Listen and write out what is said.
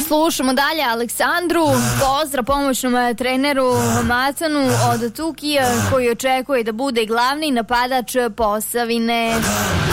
Slušamo dalje Aleksandru, pozdrav pomoćnom treneru Macanu od Tukija koji očekuje da bude glavni napadač Posavine.